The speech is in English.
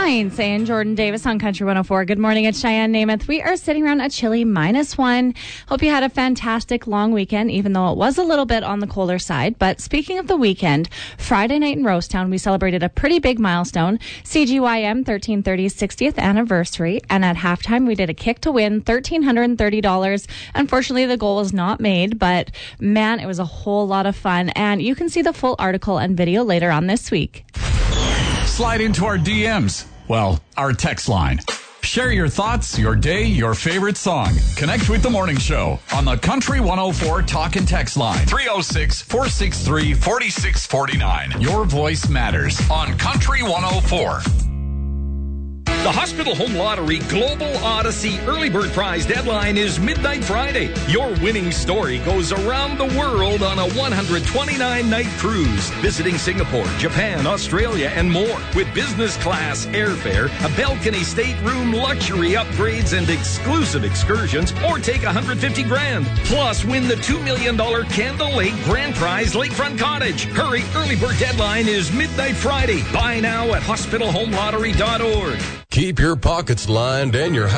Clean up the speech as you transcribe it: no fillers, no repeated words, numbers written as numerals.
Points and Jordan Davis on Country 104. Good morning, it's Cheyenne Namath. We are sitting around a chilly -1. Hope you had a fantastic long weekend, even though it was a little bit on the colder side. But speaking of the weekend, Friday night in Rosetown, we celebrated a pretty big milestone, CGYM 1330's 60th anniversary. And at halftime, we did a kick to win $1,330. Unfortunately, the goal was not made, but man, it was a whole lot of fun. And you can see the full article and video later on this week. Slide into our DMs. Well, our text line. Share your thoughts, your day, your favorite song. Connect with the morning show on the Country 104 Talk and Text line. 306-463-4649. Your voice matters on Country 104. The Hospital Home Lottery Global Odyssey Early Bird Prize deadline is midnight Friday. Your winning story goes around the world on a 129-night cruise, visiting Singapore, Japan, Australia, and more. With business class airfare, a balcony stateroom, luxury upgrades, and exclusive excursions, or take $150,000. Plus, win the $2 million Candle Lake Grand Prize Lakefront Cottage. Hurry, early bird deadline is midnight Friday. Buy now at hospitalhomelottery.org. Keep your pockets lined and your